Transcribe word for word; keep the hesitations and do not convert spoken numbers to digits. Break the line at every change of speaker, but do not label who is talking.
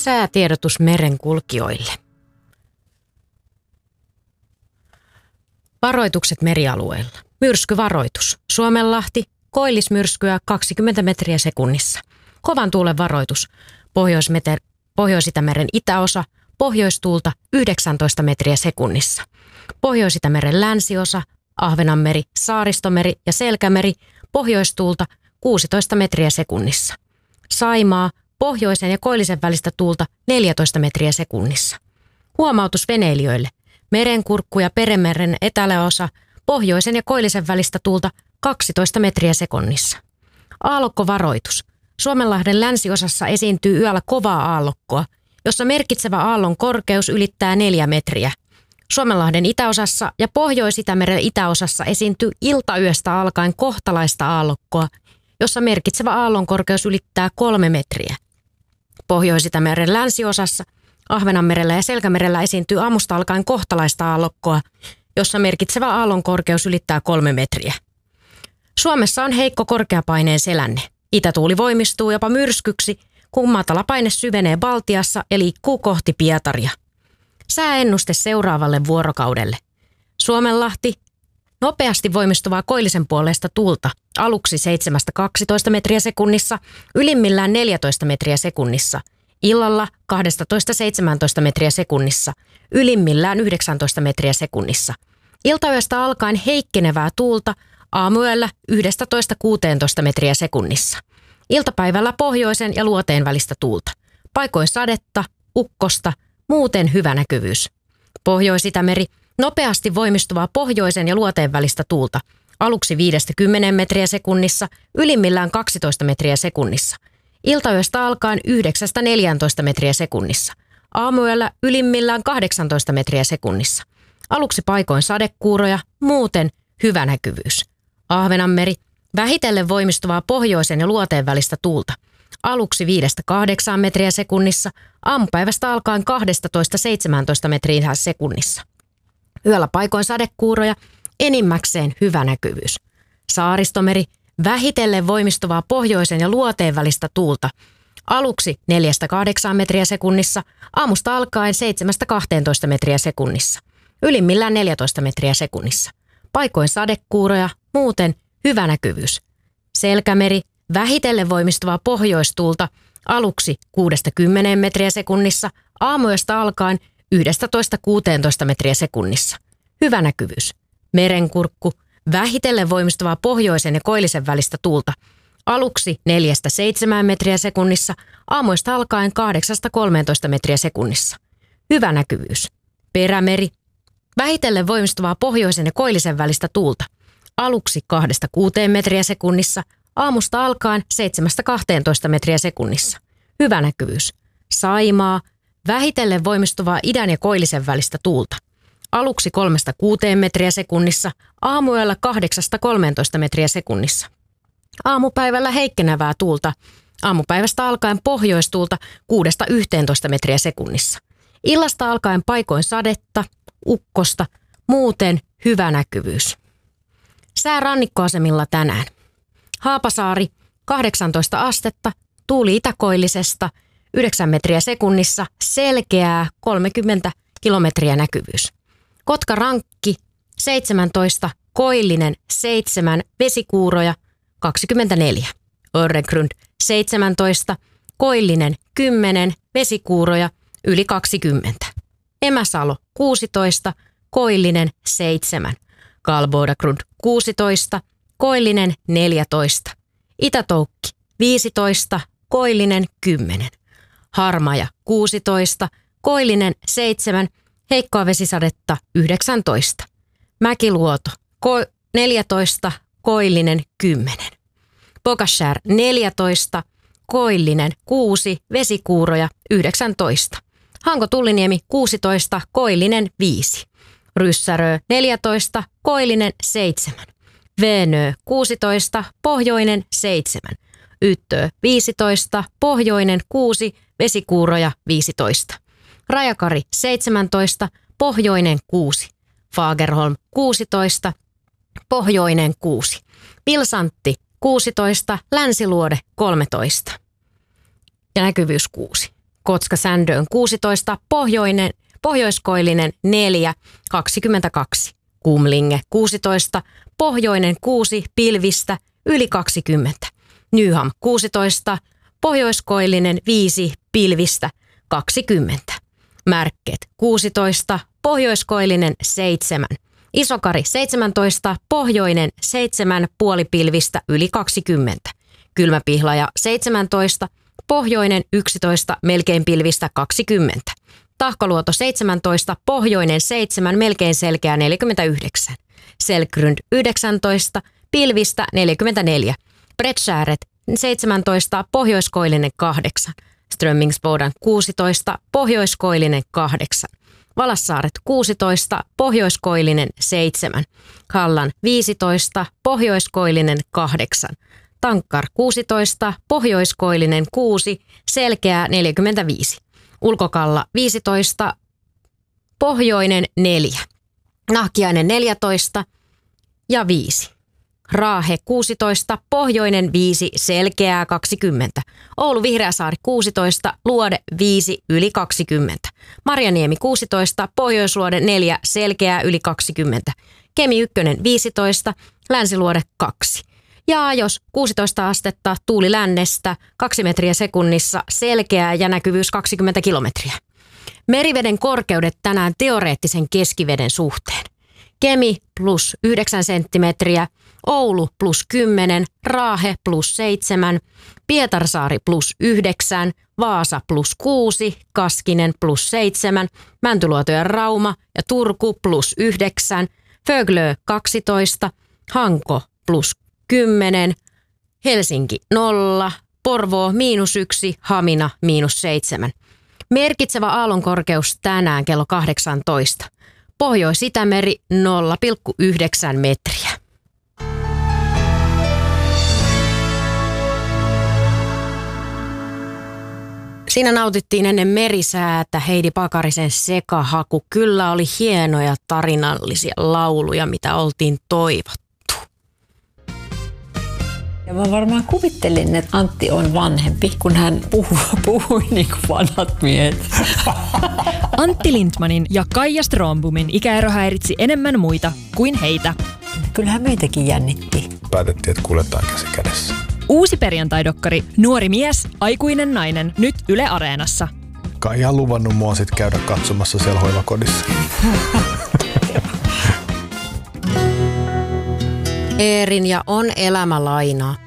Säätiedotus merenkulkijoille. Varoitukset merialueilla. Myrskyvaroitus. Suomenlahti, koillismyrskyä kaksikymmentä metriä sekunnissa. Kovan tuulen varoitus. Pohjois-Mete- Pohjois-Itämeren itäosa, pohjoistuulta yhdeksäntoista metriä sekunnissa. Pohjois-Itämeren länsiosa, Ahvenanmeri, Saaristomeri ja Selkämeri, pohjoistuulta kuusitoista metriä sekunnissa. Saimaa, pohjoisen ja koillisen välistä tuulta neljätoista metriä sekunnissa. Huomautus veneilijöille. Merenkurkku ja Perämeren eteläosa, pohjoisen ja koillisen välistä tuulta kaksitoista metriä sekunnissa. Aallokkovaroitus. Suomenlahden länsiosassa esiintyy yöllä kovaa aallokkoa, jossa merkitsevä aallon korkeus ylittää neljä metriä. Suomenlahden itäosassa ja Pohjois-Itämeren itäosassa esiintyy iltayöstä alkaen kohtalaista aallokkoa, jossa merkitsevä aallon korkeus ylittää kolme metriä. Pohjois-Itämeren länsiosassa, Ahvenanmerellä ja Selkämerellä esiintyy aamusta alkaen kohtalaista aallokkoa, jossa merkitsevä aallon korkeus ylittää kolme metriä. Suomessa on heikko korkeapaineen selänne. Itätuuli voimistuu jopa myrskyksi, kun matalapaine syvenee Baltiassa ja liikkuu kohti Pietaria. Sääennuste seuraavalle vuorokaudelle. Suomenlahti, nopeasti voimistuvaa koillisen puoleista tuulta, aluksi seitsemästä kaksitoista metriä sekunnissa, ylimmillään neljätoista metriä sekunnissa, illalla kaksitoista seitsemäntoista metriä sekunnissa, ylimmillään yhdeksäntoista metriä sekunnissa. Iltayöstä alkaen heikkenevää tuulta, aamuyöllä yksitoista kuusitoista metriä sekunnissa. Iltapäivällä pohjoisen ja luoteen välistä tuulta. Paikoin sadetta, ukkosta, muuten hyvä näkyvyys. Pohjois-Itämeri, nopeasti voimistuvaa pohjoisen ja luoteen välistä tuulta. Aluksi viidestä kymmeneen metriä sekunnissa, ylimmillään kaksitoista metriä sekunnissa. Iltayöstä alkaen yhdeksästä neljääntoista metriä sekunnissa. Aamuyöllä ylimmillään kahdeksantoista metriä sekunnissa. Aluksi paikoin sadekuuroja, muuten hyvä näkyvyys. Ahvenanmeri, vähitellen voimistuvaa pohjoisen ja luoteen välistä tuulta. Aluksi viidestä kahdeksaan metriä sekunnissa, aamupäivästä alkaen kaksitoista seitsemäntoista metriä sekunnissa. Yöllä paikoin sadekuuroja, enimmäkseen hyvä näkyvyys. Saaristomeri, vähitellen voimistuvaa pohjoisen ja luoteen välistä tuulta. Aluksi neljästä kahdeksaan metriä sekunnissa, aamusta alkaen seitsemästä kahteentoista metriä sekunnissa. Ylimmillään neljätoista metriä sekunnissa. Paikoin sadekuuroja, muuten hyvä näkyvyys. Selkämeri, vähitellen voimistuvaa pohjoistuulta, aluksi kuudesta kymmeneen metriä sekunnissa, aamuyöstä alkaen yksitoista kuusitoista metriä sekunnissa. Hyvä näkyvyys. Merenkurkku, vähitellen voimistuvaa pohjoisen ja koillisen välistä tuulta, aluksi neljästä seitsemään metriä sekunnissa, aamuista alkaen kahdeksasta kolmeentoista metriä sekunnissa. Hyvä näkyvyys. Perämeri, vähitellen voimistuvaa pohjoisen ja koillisen välistä tuulta, aluksi kahdesta kuuteen metriä sekunnissa, aamusta alkaen seitsemästä kahteentoista metriä sekunnissa. Hyvä näkyvyys. Saimaa, vähitellen voimistuvaa idän ja koillisen välistä tuulta, aluksi kolmesta kuuteen metriä sekunnissa, aamuyöllä kahdeksasta kolmeentoista metriä sekunnissa. Aamupäivällä heikkenevää tuulta, aamupäivästä alkaen pohjoistuulta kuudesta yhteentoista metriä sekunnissa. Illasta alkaen paikoin sadetta, ukkosta, muuten hyvä näkyvyys. Sää rannikkoasemilla tänään. Haapasaari, kahdeksantoista astetta, tuuli itäkoillisesta, yhdeksän metriä sekunnissa, selkeää, kolmekymmentä kilometriä näkyvyys. Kotka-Rankki, seitsemäntoista, koillinen, seitsemän, vesikuuroja, kaksikymmentäneljä. Öregrund, seitsemäntoista, koillinen, kymmenen, vesikuuroja, yli kaksikymmentä. Emäsalo, kuusitoista, koillinen, seitsemän. Kalbodagrund, kuusitoista, koillinen, neljätoista. Itätoukki, viisitoista, koillinen, kymmenen. Harmaja, kuusitoista, koillinen, seitsemän, heikkoa vesisadetta, yhdeksäntoista. Mäkiluoto, ko- neljätoista, koillinen, kymmenen. Pogashär, neljätoista, koillinen, kuusi, vesikuuroja, yhdeksäntoista. Hanko-Tulliniemi, kuusitoista, koillinen, viisi. Ryssärö, neljätoista, koillinen, seitsemän. Veenö, kuusitoista, pohjoinen, seitsemän. Yttö, viisitoista, pohjoinen, kuusi, vesikuuroja, viisitoista. Rajakari, seitsemäntoista, pohjoinen, kuusi. Fagerholm, kuusitoista, pohjoinen, kuusi. Pilsantti, kuusitoista, länsiluode, kolmetoista. Ja näkyvyys kuusi. Kotska-Sandön kuusitoista, pohjoinen, pohjoiskoillinen neljä, kaksikymmentäkaksi. Kumlinge kuusitoista, pohjoinen kuusi, pilvistä, yli kaksikymmentä. Nyham kuusitoista, pohjoiskoillinen viisi, pilvistä, kaksikymmentä. Märket kuusitoista, pohjoiskoillinen seitsemän. Isokari seitsemäntoista, pohjoinen seitsemän, puolipilvistä, yli kaksikymmentä. Kylmäpihlaja seitsemäntoista, pohjoinen yksitoista, melkein pilvistä, kaksikymmentä. Tahkoluoto seitsemäntoista, pohjoinen seitsemän, melkein selkeä, neljäkymmentäyhdeksän. Selkrund yhdeksäntoista, pilvistä, neljäkymmentäneljä. Bredskääret seitsemäntoista, pohjoiskoillinen kahdeksan. Strömmingsboden kuusitoista, pohjoiskoillinen kahdeksan. Valassaaret kuusitoista, pohjoiskoillinen seitsemän. Kallan viisitoista, pohjoiskoillinen kahdeksan. Tankkar kuusitoista, pohjoiskoillinen kuusi, selkeää neljäkymmentäviisi. Ulkokalla viisitoista, pohjoinen neljä. Nahkiainen neljätoista ja viisi. Raahe kuusitoista, pohjoinen viisi, selkeää kaksikymmentä. Oulu Vihreäsaari kuusitoista, Luode viisi, yli kaksikymmentä. Marjaniemi kuusitoista, Pohjoisluode neljä, selkeää yli kaksikymmentä. Kemi ykkönen viisitoista, Länsiluode kaksi. Ja jos kuusitoista astetta, tuuli lännestä, kaksi metriä sekunnissa, selkeää ja näkyvyys kaksikymmentä kilometriä. Meriveden korkeudet tänään teoreettisen keskiveden suhteen. Kemi plus yhdeksän senttimetriä, Oulu plus kymmenen, Raahe plus seitsemän, Pietarsaari plus yhdeksän, Vaasa plus kuusi, Kaskinen plus seitsemän, Mäntyluoto ja Rauma ja Turku plus yhdeksän, Föglö kaksitoista, Hanko plus kymmenen, Helsinki nolla, Porvoo miinus yksi, Hamina miinus seitsemän. Merkitsevä aallonkorkeus tänään kello kahdeksantoista. Pohjois-Itämeri nolla pilkku yhdeksän metriä. Siinä nautittiin ennen merisäätä Heidi Pakarisen sekahaku. Kyllä oli hienoja tarinallisia lauluja, mitä oltiin toivottu.
Ja mä varmaan kuvittelin, että Antti on vanhempi, kun hän puhui, puhui niin kuin vanhat miehet.
Antti Lindmanin ja Kaija Strombomin ikäero häiritsi enemmän muita kuin heitä.
Kyllähän meitäkin jännitti.
Päätettiin, että kuljetaan käsi kädessä.
Uusi perjantaidokkari Nuori mies, aikuinen nainen, nyt Yle Areenassa.
Kaija on luvannut mua sit käydä katsomassa siellä hoivakodissa.
Eerin ja on elämä lainaa.